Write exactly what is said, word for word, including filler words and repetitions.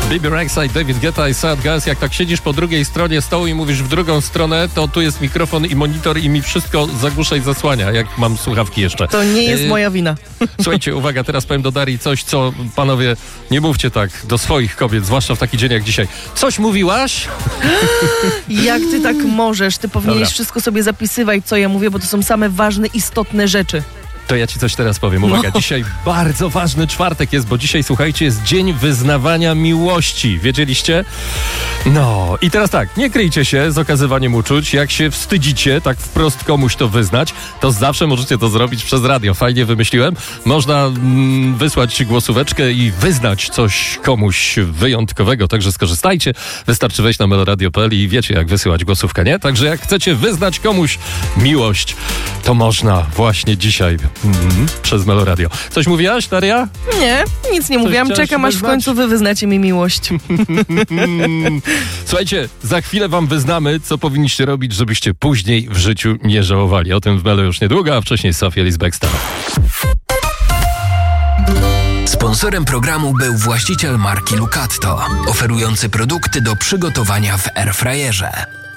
Bibi Rexha i David Guetta i Sad Girls. Jak tak siedzisz po drugiej stronie stołu i mówisz w drugą stronę, to tu jest mikrofon i monitor i mi wszystko zagłusza i zasłania, jak mam słuchawki jeszcze. To nie jest yy, moja wina. Słuchajcie, uwaga, teraz powiem do Darii coś, co panowie, nie mówcie tak do swoich kobiet, zwłaszcza w taki dzień jak dzisiaj. Coś mówiłaś? Jak ty tak możesz? Ty powinieneś Dobra. wszystko sobie zapisywać, co ja mówię, bo to są same ważne, istotne rzeczy. To ja ci coś teraz powiem. Uwaga, No. dzisiaj bardzo ważny czwartek jest, bo dzisiaj, słuchajcie, jest Dzień Wyznawania Miłości. Wiedzieliście? No i teraz tak, nie kryjcie się z okazywaniem uczuć. Jak się wstydzicie tak wprost komuś to wyznać, to zawsze możecie to zrobić przez radio. Fajnie wymyśliłem. Można mm, wysłać głosóweczkę i wyznać coś komuś wyjątkowego, także skorzystajcie. Wystarczy wejść na meloradio kropka p l i wiecie, jak wysyłać głosówkę, nie? Także jak chcecie wyznać komuś miłość, to można właśnie dzisiaj mm, przez Meloradio. Coś mówiłaś, Daria? Nie, nic nie mówiłam. chciałaś Czekam, aż w wyznać? końcu wy wyznacie mi miłość. Słuchajcie, za chwilę wam wyznamy, co powinniście robić, żebyście później w życiu nie żałowali. O tym w Melo już niedługo, a wcześniej Sofia Lisbeck-Star. Sponsorem programu był właściciel marki Lucatto, oferujący produkty do przygotowania w airfryerze.